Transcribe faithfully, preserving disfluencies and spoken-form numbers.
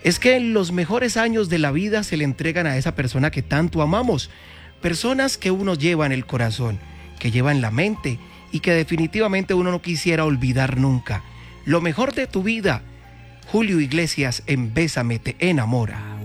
es que los mejores años de la vida se le entregan a esa persona que tanto amamos, personas que uno lleva en el corazón, que lleva en la mente y que definitivamente uno no quisiera olvidar nunca. Lo mejor de tu vida, Julio Iglesias en Bésame te enamora.